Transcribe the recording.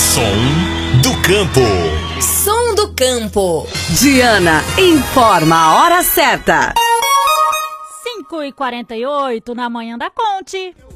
Som do Campo. Som do Campo. Diana informa a hora certa. 5h48 na manhã da Conte.